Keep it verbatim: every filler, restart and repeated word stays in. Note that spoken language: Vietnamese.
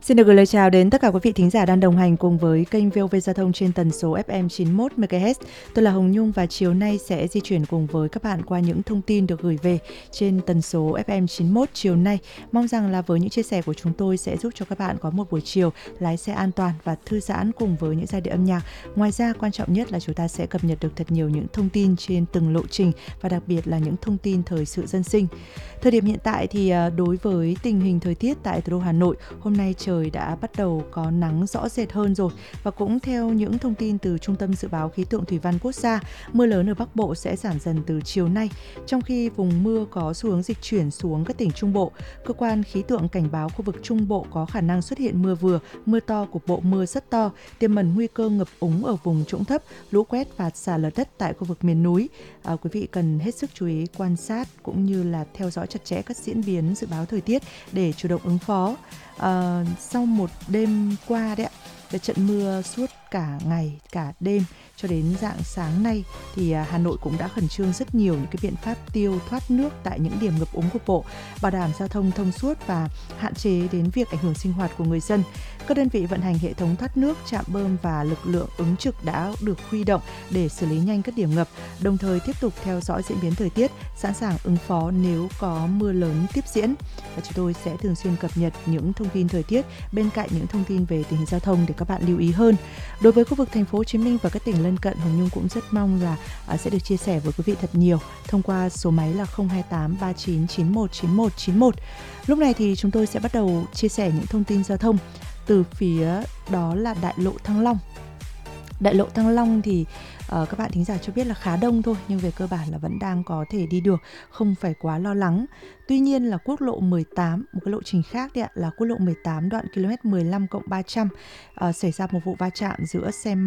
Xin được gửi lời chào đến tất cả quý vị thính giả đang đồng hành cùng với kênh vê o vê Giao thông trên tần số ép em chín mươi mốt mê ga héc. Tôi là Hồng Nhung và chiều nay sẽ di chuyển cùng với các bạn qua những thông tin được gửi về trên tần số ép em chín mươi mốt chiều nay. Mong rằng là với những chia sẻ của chúng tôi sẽ giúp cho các bạn có một buổi chiều lái xe an toàn và thư giãn cùng với những giai điệu âm nhạc. Ngoài ra, quan trọng nhất là chúng ta sẽ cập nhật được thật nhiều những thông tin trên từng lộ trình và đặc biệt là những thông tin thời sự dân sinh. Thời điểm hiện tại thì đối với tình hình thời tiết tại thủ đô Hà Nội, hôm nay trời đã bắt đầu có nắng rõ rệt hơn rồi, và cũng theo những thông tin từ Trung tâm Dự báo Khí tượng Thủy văn Quốc gia, mưa lớn ở Bắc Bộ sẽ giảm dần từ chiều nay, trong khi vùng mưa có xu hướng dịch chuyển xuống các tỉnh Trung Bộ. Cơ quan khí tượng cảnh báo khu vực Trung Bộ có khả năng xuất hiện mưa vừa, mưa to, cục bộ mưa rất to, tiềm ẩn nguy cơ ngập úng ở vùng trũng thấp, lũ quét và sạt lở đất tại khu vực miền núi. À, quý vị cần hết sức chú ý quan sát cũng như là theo dõi chặt chẽ các diễn biến dự báo thời tiết để chủ động ứng phó. À, sau một đêm qua đấy ạ, cái trận mưa suốt cả ngày, cả đêm cho đến rạng sáng nay thì Hà Nội cũng đã khẩn trương rất nhiều những cái biện pháp tiêu thoát nước tại những điểm ngập úng cục bộ, bảo đảm giao thông thông suốt và hạn chế đến việc ảnh hưởng sinh hoạt của người dân. Các đơn vị vận hành hệ thống thoát nước, trạm bơm và lực lượng ứng trực đã được huy động để xử lý nhanh các điểm ngập, đồng thời tiếp tục theo dõi diễn biến thời tiết, sẵn sàng ứng phó nếu có mưa lớn tiếp diễn. Và chúng tôi sẽ thường xuyên cập nhật những thông tin thời tiết bên cạnh những thông tin về tình hình giao thông để các bạn lưu ý hơn. Đối với khu vực thành phố Hồ Chí Minh và các tỉnh lân cận, Hồng Nhung cũng rất mong là à, sẽ được chia sẻ với quý vị thật nhiều thông qua số máy là không hai tám ba chín chín một chín một chín một. Lúc này thì chúng tôi sẽ bắt đầu chia sẻ những thông tin giao thông từ phía đó là đại lộ Thăng Long. Đại lộ Thăng Long thì uh, các bạn thính giả cho biết là khá đông thôi, nhưng về cơ bản là vẫn đang có thể đi được, không phải quá lo lắng. Tuy nhiên là quốc lộ mười tám, một cái lộ trình khác đấy ạ, là quốc lộ mười tám đoạn km mười lăm cộng ba trăm uh, xảy ra một vụ va chạm giữa xe